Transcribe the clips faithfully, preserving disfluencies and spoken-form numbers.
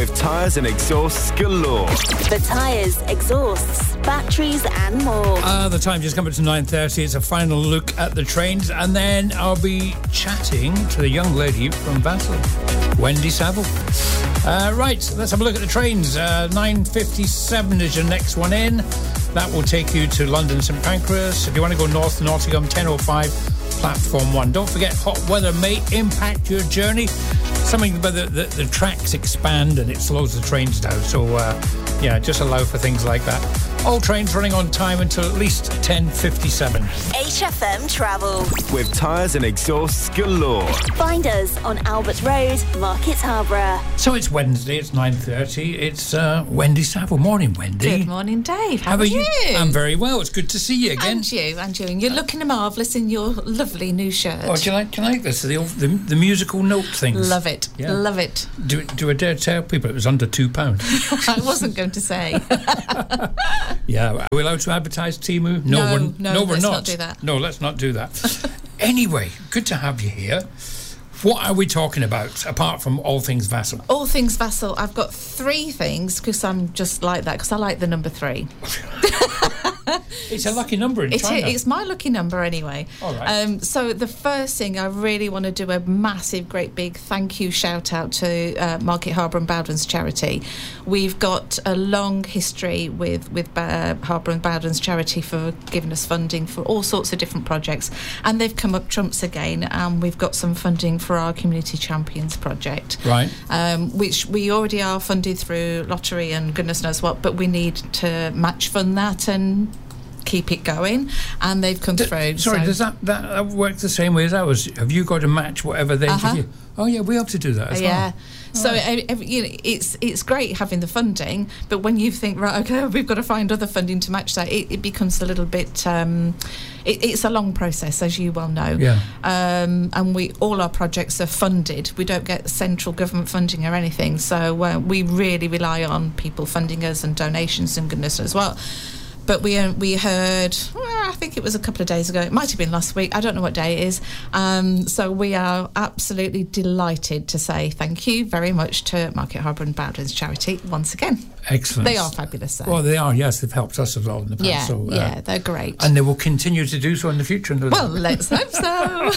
with tyres and exhausts galore. For tyres, exhausts, batteries and more. Uh, the time just coming to nine thirty. It's a final look at the trains, and then I'll be chatting to the young lady from Vassal, Wendy Saville. Uh, right, let's have a look at the trains. Uh, nine fifty-seven is your next one in. That will take you to London St Pancras. If you want to go north to Nottingham, ten oh five, platform one. Don't forget, hot weather may impact your journey. Something about the, the, the tracks expand and it slows the trains down. So, uh, yeah, just allow for things like that. All trains running on time until at least ten fifty-seven. H F M Travel. With tyres and exhausts galore. Find us on Albert Road, Market Harborough. So it's Wednesday, it's nine thirty. It's uh, Wendy Saville. Morning, Wendy. Good morning, Dave. How, How are you? you? I'm very well. It's good to see you again. And you, and you. And you're looking marvellous in your lovely new shirt. Oh, do you like, do you like this? The, the, the musical note things. Love it. Yeah. Love it. Do, do I dare tell people it was under two pounds? I wasn't going to say. Yeah. Are we allowed to advertise Temu? No, No, we're, no, no, we're let's not. not do that. No, let's not do that. Anyway, good to have you here. What are we talking about, apart from all things Vassal? All things Vassal. I've got three things, because I'm just like that, because I like the number three. It's a lucky number in It China. is, it's my lucky number anyway. All right. Um, so the first thing, I really want to do a massive, great big thank you shout out to uh, Market Harborough and Bowdens Charity. We've got a long history with with uh, Harborough and Bowdens Charity for giving us funding for all sorts of different projects, and they've come up trumps again, and we've got some funding for our Community Champions project. Right. Um, which we already are funded through lottery and goodness knows what, but we need to match fund that and keep it going, and they've come D- through. Sorry, so. does that, that, that work the same way as ours? Have you got to match whatever they Uh-huh. give you? Oh, yeah, we have to do that as yeah. well. So Right. uh, you know, it's it's great having the funding, but when you think, right, okay, we've got to find other funding to match that, it, it becomes a little bit. Um, it, it's a long process, as you well know. Yeah. Um, and we all our projects are funded. We don't get central government funding or anything, so uh, we really rely on people funding us and donations and goodness as well. But we uh, we heard, well, I think it was a couple of days ago, it might have been last week, I don't know what day it is. Um, so we are absolutely delighted to say thank you very much to Market Harborough and Bowdens Charity once again. Excellent. They are fabulous, though. Well, they are, yes. They've helped us as well in the past. yeah, so, uh, yeah, they're great. And they will continue to do so in the future. Well, let's hope so.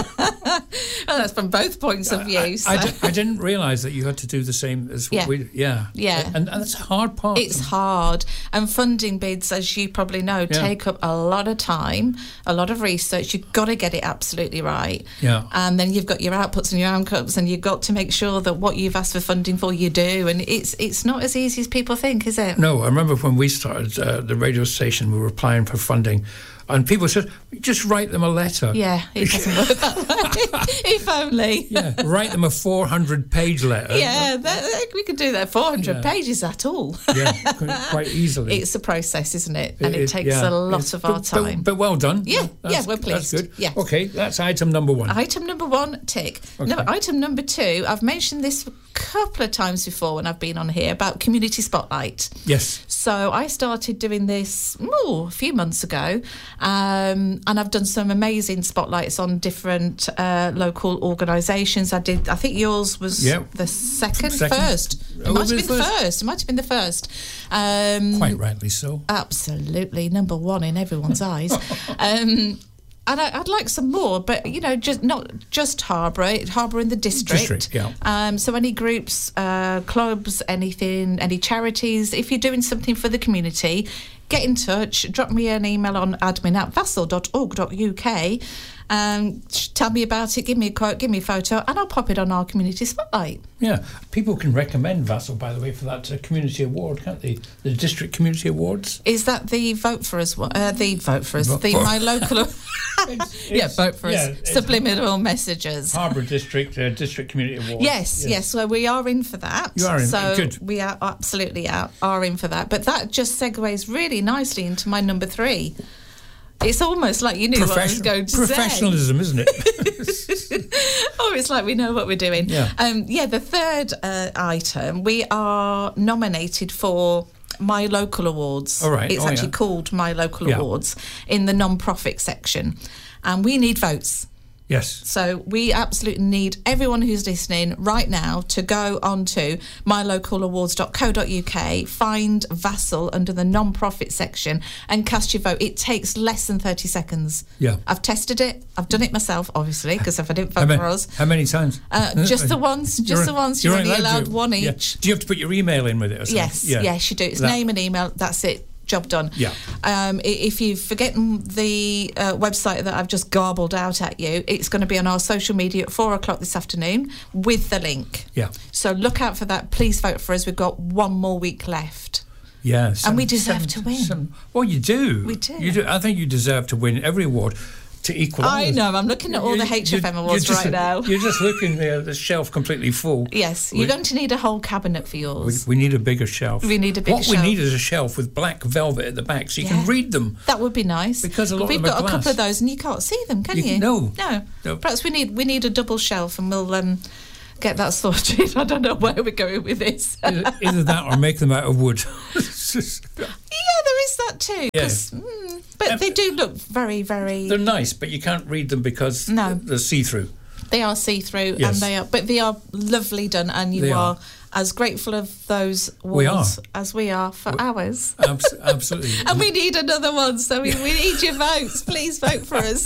Well, that's from both points of view. I, so. I, di- I didn't realise that you had to do the same as what Yeah. we Yeah. Yeah. And, and that's a hard part. It's hard, and funding bids, as you probably know, Yeah. take up a lot of time, a lot of research. You've got to get it absolutely right. Yeah. And then you've got your outputs and your outcomes, and you've got to make sure that what you've asked for funding for, you do. And it's it's not as easy as people think, is it? No, I remember when we started uh, the radio station, we were applying for funding, and people said, just write them a letter. Yeah, it doesn't work that way. If only. Yeah, write them a four hundred page letter. Yeah, that, we could do that. four hundred Yeah. pages at all. Yeah, quite easily. It's a process, isn't it? And it, It- takes yeah. a lot It's- of our but, time. But, but well done. Yeah, That's- yeah, we're pleased. That's good. Yeah. Okay, that's item number one. Item number one, tick. Okay. No, item number two, I've mentioned this a couple of times before when I've been on here about Community Spotlight. Yes. So I started doing this ooh, a few months ago, um, and I've done some amazing spotlights on different uh, local organisations. I did. I think yours was Yeah. the second, Second. first. It Oh, might was have it been the first? first. It might have been the first. Um, Quite rightly so. Absolutely, number one in everyone's eyes. Um, and I, I'd like some more, but you know, just not just Harborough, Harborough in the district. District, yeah. Um, so any groups, uh, clubs, anything, any charities. If you're doing something for the community, get in touch. Drop me an email on admin at vassal dot org dot U K. Um, tell me about it. Give me a quote. Give me a photo, and I'll pop it on our community spotlight. Yeah, people can recommend Vassal, by the way, for that uh, community award, can't they? The district community awards. Is that the vote for us? one- Uh, the vote for us. Vote the for- my local. It's- yeah, it's- vote for yeah, us. it's Subliminal messages. Harbour District uh, District Community Award. Yes, yes, So we are in for that. You are in. So Good. we are absolutely are, are in for that. But that just segues really nicely into my number three. It's almost like you knew what I was going to Professionalism, isn't it? say. Oh, it's like we know what we're doing. Yeah. Um, yeah, the third uh, item, we are nominated for My Local Awards. All right. It's Oh, actually yeah. called My Local Yeah. Awards in the non-profit section. And we need votes. Yes. So we absolutely need everyone who's listening right now to go onto my local awards dot co dot uk, find Vassal under the non-profit section and cast your vote. It takes less than thirty seconds. Yeah. I've tested it. I've done it myself, obviously, because if I didn't vote how many, for us. How many times? Uh, just the ones. Just You're, the ones. You're You're only allowed to, one yeah. each. Do you have to put your email in with it or something? Yes. Yeah. Yes, you do. It's that. name and email. That's it. Job done. Yeah. Um, if you've forgotten the uh, website that I've just garbled out at you, it's going to be on our social media at four o'clock this afternoon with the link. Yeah. So look out for that. Please vote for us. We've got one more week left. Yeah. And we deserve to win. Some, well, you do. We do. You do. I think you deserve to win every award. To equal. I know. I'm looking at all the H F M awards just, right now. You're just looking there, the shelf completely full. Yes, we, you're going to need a whole cabinet for yours. We, we need a bigger shelf. We need a bigger what shelf. What we need is a shelf with black velvet at the back so you Yeah. can read them. That would be nice. Because a lot We've of them got are a couple glass. of those and you can't see them, can You- you? no. no. No. Perhaps we need we need a double shelf and we'll um, get that sorted. I don't know where we're going with this. either, either that or make them out of wood. It's just- Yeah, there is that too. Yeah. 'cause, mm, but Um, they do look very, very. they're nice, but you can't read them because No. they're see-through. They are see-through, Yes. and they are, but they are lovely done, and you They are, are. as grateful of those We awards are. as we are for ours. Abs- absolutely. And we need another one, so we, we need your votes. Please vote for us.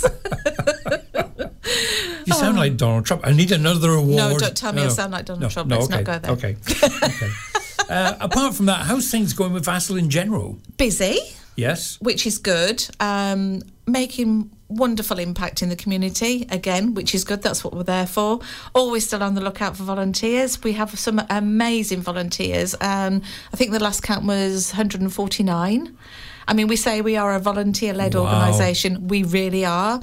You sound like Donald Trump. I need another award. No, don't tell me I sound like Donald no, Trump. No, Let's okay, not go there. Okay. okay. Uh, apart from that, how's things going with Vassal in general? Busy, Yes. which is good. Um, making wonderful impact in the community again, which is good. That's what we're there for. Always still on the lookout for volunteers. We have some amazing volunteers. Um, I think the last count was one hundred forty-nine. I mean, we say we are a volunteer-led Wow. organisation. We really are.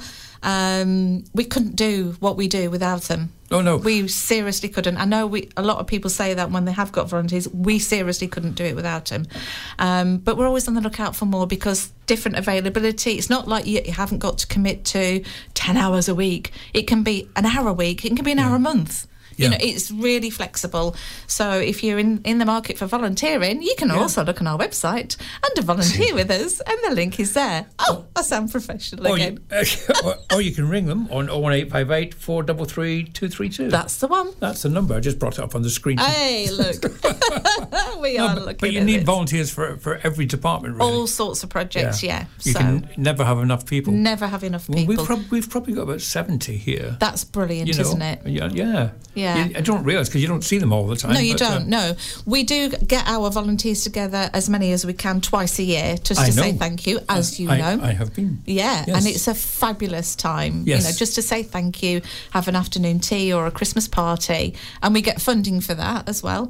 Um, we couldn't do what we do without them. Oh, no. We seriously couldn't. I know we a lot of people say that when they have got volunteers. We seriously couldn't do it without them. Um, but we're always on the lookout for more because different availability. It's not like you, you haven't got to commit to ten hours a week. It can be an hour a week. It can be an hour a month. You Yeah. know, it's really flexible. So if you're in, in the market for volunteering, you can Yeah. also look on our website under volunteer with us, and the link is there. Oh, I sound professional Or again. you, or, or you can ring them on oh one eight five eight, four three three, two three two. That's the one. That's the number. I just brought it up on the screen. Hey, look. we No, are but, looking but you at need this. volunteers for, for every department, really. All sorts of projects, yeah. You So can never have enough people. never have enough Well, people. we've, prob- we've probably got about seventy here. That's brilliant, you know? isn't it? Yeah. Yeah. Yeah. You, I don't realise because you don't see them all the time. No, you but, uh, don't. No, we do get our volunteers together as many as we can twice a year, just I to say know. thank you, as you I, know. I have been. Yeah, Yes. and it's a fabulous time. Yes. You know, just to say thank you, have an afternoon tea or a Christmas party, and we get funding for that as well,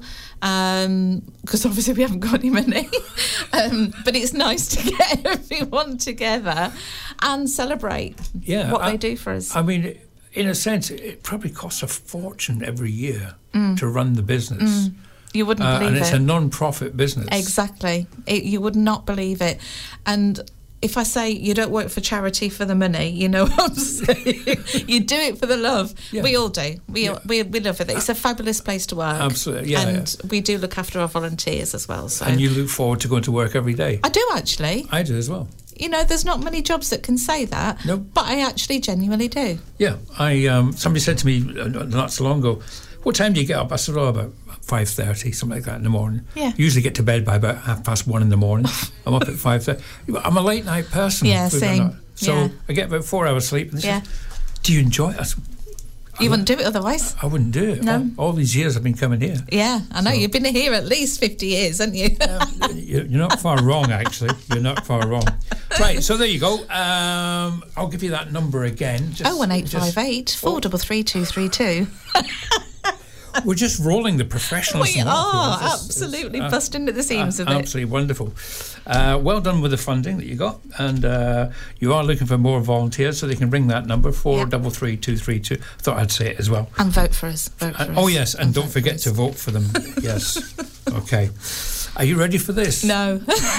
because obviously we haven't got any money. um, but it's nice to get everyone together and celebrate Yeah, what I- they do for us. I mean, in a sense, it probably costs a fortune every year Mm. to run the business. you wouldn't Uh, believe and it's it. a non-profit business. Exactly. It, you would not believe it. And if I say you don't work for charity for the money, you know what I'm saying. You do it for the love. Yeah. We all do. We, Yeah. we we love it. It's a fabulous place to work. Absolutely, yeah, And we do look after our volunteers as well. So And you look forward to going to work every day. I do actually. I do as well. You know, there's not many jobs that can say that. No. But I actually genuinely do. Yeah, I um, somebody said to me uh, not so long ago, "What time do you get up?" I said, "Oh, about five thirty, something like that in the morning." Yeah. Usually get to bed by about half past one in the morning. I'm up at five thirty. I'm a late night person. Yeah, believe it or same. not. So Yeah. I get about four hours sleep. And they Yeah. said, "Do you enjoy it?" I said, You wouldn't do it otherwise. I wouldn't do it. No. All, all these years I've been coming here. Yeah, I know. So- You've been here at least fifty years, haven't you? You're you're not far wrong, actually. You're not far wrong. Right, so there you go. Um, I'll give you that number again. Just, Oh, one eight just- five eight four three three two three two. We're just rolling the professionals. We now. are It's- it's- absolutely uh, busting at the seams uh, with it. Absolutely wonderful. Uh, well done with the funding that you got, and uh, you are looking for more volunteers, so they can ring that number four double three two three two. Thought I'd say it as well. And vote for us. Vote for Uh, us. oh yes, and don't vote forget for to vote for them. Yes. Okay. Are you ready for this? us. No.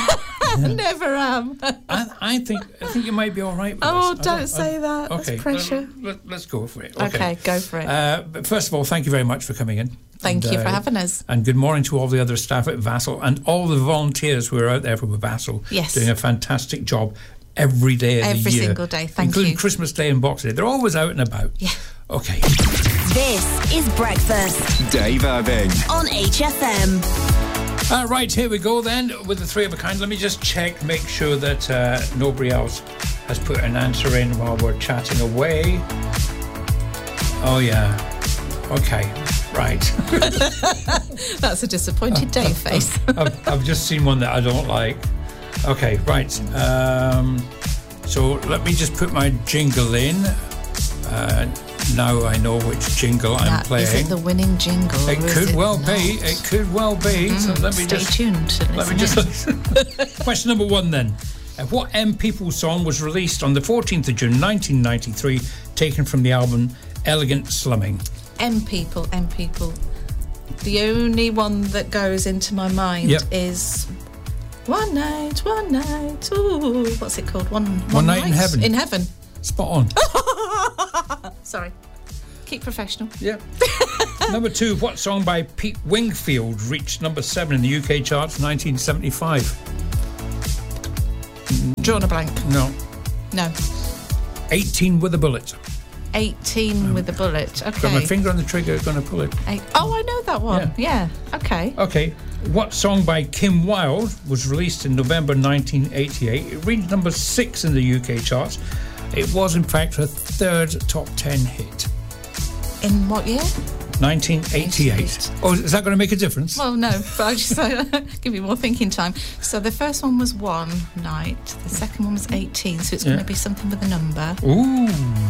Never am. I, I think I think you might be all right with Oh, this. I don't say that. That's Okay, pressure. Let, us go for it. Okay, go for it. Uh, but first of all, thank you very much for coming in. Thank And, you for uh, having us. And good morning to all the other staff at Vassal and all the volunteers who are out there from Vassal Yes. doing a fantastic job every day of Every the year. Every single day, thank including you. Christmas Day and Boxing Day. They're always out and about. Yeah. Okay. This is Breakfast Dave Irving. on H F M. Uh, right, here we go then with the three of a kind. Let me just check, make sure that uh, nobody else has put an answer in while we're chatting away. Oh, yeah. Okay, right. That's a disappointed Dave face. I've, I've just seen one that I don't like. Okay, right. Um, so let me just put my jingle in. Uh, now I know which jingle I'm That, playing. is it the winning jingle? It or is could it well not? be. It could well be. Mm, so let me stay just tuned to let me listen just. Question number one then. Uh, what M People song was released on the fourteenth of June nineteen ninety-three, taken from the album Elegant Slumming? M People, M People. The only one that goes into my mind Yep. is One Night, One Night. Ooh, what's it called? One, one, One Night in Heaven. In Heaven. Spot on. Sorry. Keep professional. Yeah. Number two. What song by Pete Wingfield reached number seven in the U K charts in nineteen seventy-five? Drawn a blank. No. No. eighteen with a bullet. eighteen with a bullet. Okay. Got my finger on the trigger, going to pull it. Eight. Oh, I know that one. Yeah. Okay. Okay. What song by Kim Wilde was released in November nineteen eighty-eight? It reached number six in the U K charts. It was, in fact, her third top ten hit. In what year? nineteen eighty-eight. eighty-eight. Oh, is that going to make a difference? Well, no, but I just uh, give you more thinking time. So the first one was one night. The second one was eighteen. So it's Yeah. going to be something with a number. Ooh.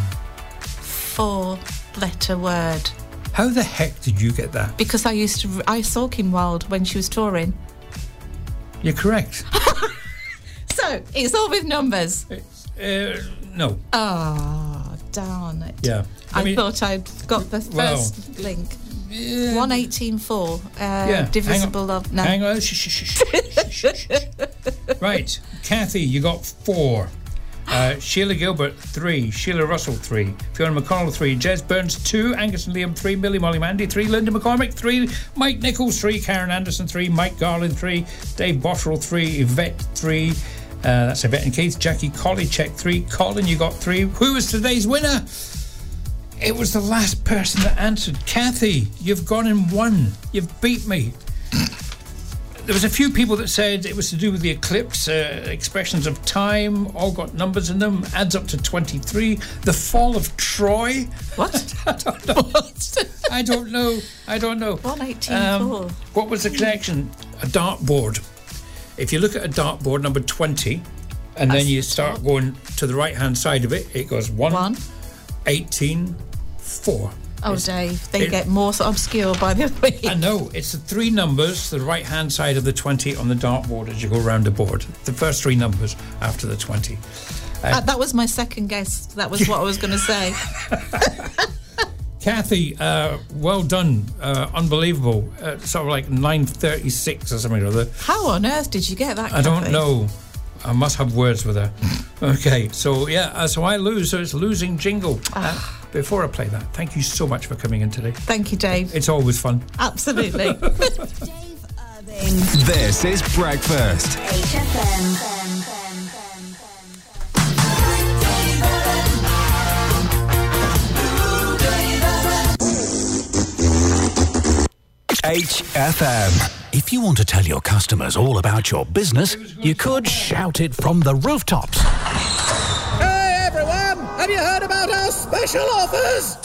Four-letter word. How the heck did you get that? Because I used to, I saw Kim Wilde when she was touring. You're correct. So it's all with numbers. Uh, no. Oh, darn it. Yeah. I, mean, thought I'd got the well, first link. yeah. one eighteen four. Uh, Yeah, divisible hang on. of... No. Hang on. Shh, shh, shh, shh, shh, shh, shh. Right. Kathy, you got four. Uh, Sheila Gilbert, three. Sheila Russell, three. Fiona McConnell, three. Jez Burns, two. Angus and Liam, three. Millie Molly Mandy, three. Linda McCormick, three. Mike Nichols, three. Karen Anderson, three. Mike Garland, three. Dave Bottrell, three. Yvette, three. Uh, that's Yvette and Keith. Jackie Colleycheck, three. Colin, you got three. Who was today's winner? It was the last person that answered. Kathy, you've gone and won. You've beat me. There was a few people that said it was to do with the eclipse, uh, expressions of time, all got numbers in them, adds up to twenty-three. The fall of Troy. What? I don't know. I don't know. I don't know. one eighteen four. Um, what was the connection? A dartboard. If you look at a dartboard, number twenty, and That's then you the start top. going to the right-hand side of it, it goes one, One. eighteen, four. Oh, It's- Dave, they it- get more obscure by the way. I know, it's the three numbers to the right-hand side of the twenty on the dartboard as you go around the board. The first three numbers after the twenty. Uh, that was my second guess. That was what I was going to say. Kathy, uh, well done. Uh, unbelievable. Uh, sort of like nine thirty-six or something or other. How on earth did you get that, I don't Kathy? know. I must have words with her. Okay, so yeah, uh, so I lose, so it's losing jingle. Uh, before I play that, thank you so much for coming in today. Thank you, Dave. It's always fun. Absolutely. Dave Irving. This is Breakfast. H F M. H F M. If you want to tell your customers all about your business, you could shout it from the rooftops. Hey everyone! Have you heard about our special offers?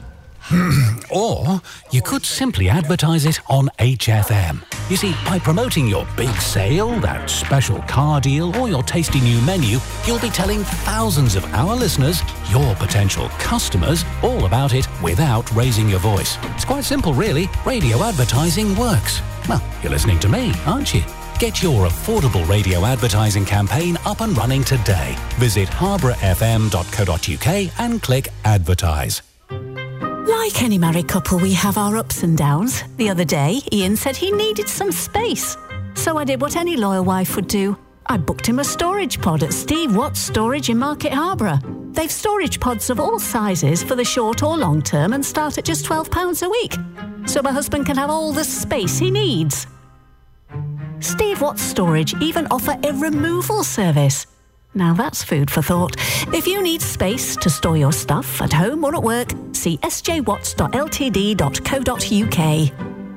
Or you could simply advertise it on H F M. You see, by promoting your big sale, that special car deal, or your tasty new menu, you'll be telling thousands of our listeners, your potential customers, all about it without raising your voice. It's quite simple, really. Radio advertising works. Well, you're listening to me, aren't you? Get your affordable radio advertising campaign up and running today. Visit harborough f m dot co dot u k and click Advertise. Like any married couple, we have our ups and downs. The other day, Ian said he needed some space. So I did what any loyal wife would do. I booked him a storage pod at Steve Watts Storage in Market Harborough. They've storage pods of all sizes for the short or long term and start at just twelve pounds a week. So my husband can have all the space he needs. Steve Watts Storage even offer a removal service. Now that's food for thought. If you need space to store your stuff at home or at work, see s j watts dot l t d dot co dot u k.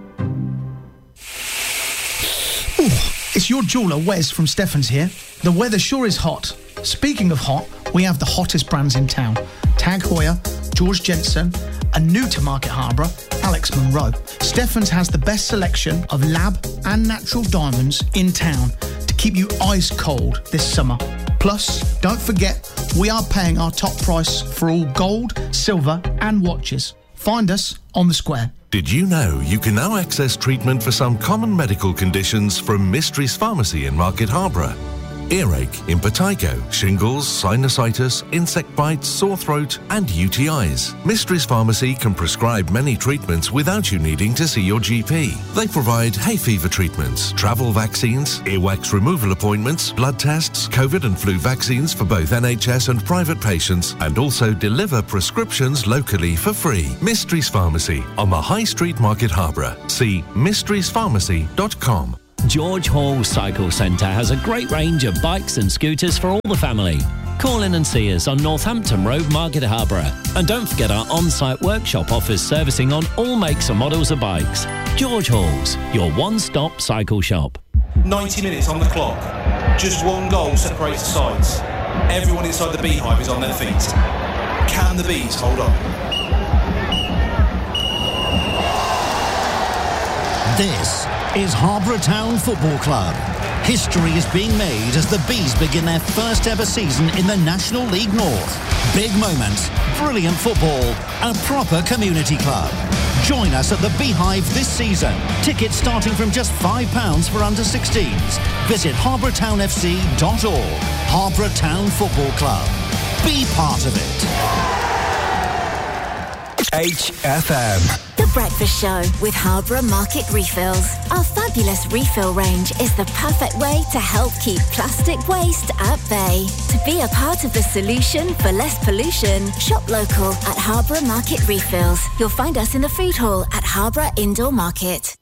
Ooh, it's your jeweller, Wes from Stephens here. The weather sure is hot. Speaking of hot, we have the hottest brands in town. Tag Heuer, George Jensen, and new to Market Harborough, Alex Monroe. Stephens has the best selection of lab and natural diamonds in town to keep you ice cold this summer. Plus, don't forget, we are paying our top price for all gold, silver and watches. Find us on the square. Did you know you can now access treatment for some common medical conditions from Mysteries Pharmacy in Market Harborough? Earache, impetigo, shingles, sinusitis, insect bites, sore throat and U T Is. Mysteries Pharmacy can prescribe many treatments without you needing to see your G P. They provide hay fever treatments, travel vaccines, earwax removal appointments, blood tests, COVID and flu vaccines for both N H S and private patients, and also deliver prescriptions locally for free. Mysteries Pharmacy on the High Street, Market Harborough. See mysteries pharmacy dot com. George Hall Cycle Centre has a great range of bikes and scooters for all the family. Call in and see us on Northampton Road, Market Harborough. And don't forget our on-site workshop offers servicing on all makes and models of bikes. George Hall's, your one-stop cycle shop. ninety minutes on the clock. Just one goal separates the sides. Everyone inside the Beehive is on their feet. Can the Bees hold on? This is Harborough Town Football Club. History is being made as the Bees begin their first ever season in the National League North. Big moments, brilliant football, a proper community club. Join us at the Beehive this season. Tickets starting from just five pounds for under sixteens. Visit harborough town f c dot org. Harborough Town Football Club. Be part of it. H F M. The Breakfast Show with Harborough Market Refills. Our fabulous refill range is the perfect way to help keep plastic waste at bay. To be a part of the solution for less pollution, shop local at Harborough Market Refills. You'll find us in the food hall at Harborough Indoor Market.